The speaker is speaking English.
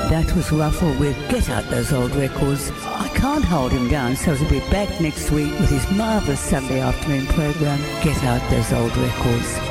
That was Ruffle with Get Out Those Old Records. I can't hold him down, so he'll be back next week with his marvellous Sunday afternoon programme, Get Out Those Old Records.